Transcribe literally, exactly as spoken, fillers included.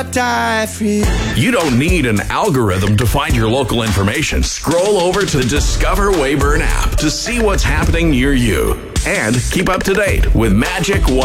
Die for you. You don't need an algorithm to find your local information. Scroll over to the Discover Weyburn app to see what's happening near you and keep up to date with Magic